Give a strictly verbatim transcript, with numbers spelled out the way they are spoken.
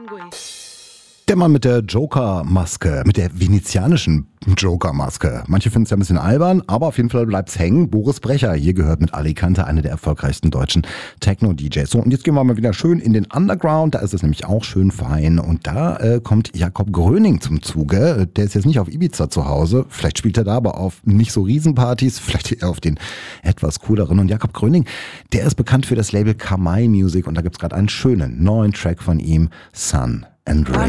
Der Mann mit der Joker-Maske, mit der venezianischen Joker-Maske. Manche finden es ja ein bisschen albern, aber auf jeden Fall bleibt's hängen. Boris Brecher, hier gehört mit Alicante eine der erfolgreichsten deutschen Techno-D Js. So, und jetzt gehen wir mal wieder schön in den Underground, da ist es nämlich auch schön fein. Und da äh, kommt Jakob Gröning zum Zuge. Der ist jetzt nicht auf Ibiza zu Hause, vielleicht spielt er da aber auf nicht so Riesenpartys, vielleicht eher auf den etwas cooleren. Und Jakob Gröning, der ist bekannt für das Label Kamai Music und da gibt's gerade einen schönen neuen Track von ihm, Sun and Rain.